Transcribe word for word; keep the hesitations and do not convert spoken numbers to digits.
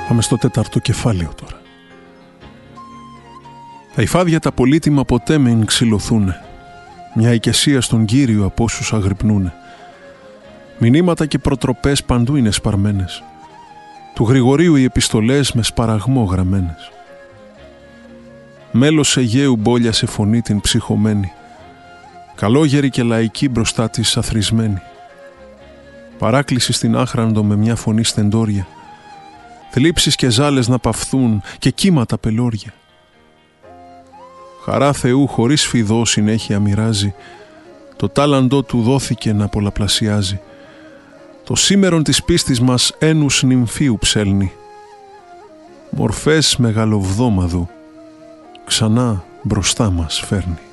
Πάμε στο τέταρτο κεφάλαιο τώρα. Τα υφάδια τα πολύτιμα ποτέ μην ξυλωθούνε. Μια οικεσία στον Κύριο από όσους αγρυπνούνε. Μηνύματα και προτροπές παντού είναι σπαρμένες. Του Γρηγορείου οι επιστολές με σπαραγμό γραμμένες. Μέλος Αιγαίου μπόλιασε φωνή την ψυχωμένη. Καλόγερη και λαϊκή μπροστά της αθροισμένη. Παράκληση στην άχραντο με μια φωνή στεντόρια. Θλίψεις και ζάλες να παυθούν και κύματα πελώρια. Χαρά Θεού χωρίς φιδό συνέχεια μοιράζει. Το τάλαντό του δόθηκε να πολλαπλασιάζει. Το σήμερον της πίστης μας ένους νυμφίου ψέλνει. Μορφές μεγαλοβδόμαδου ξανά μπροστά μας φέρνει.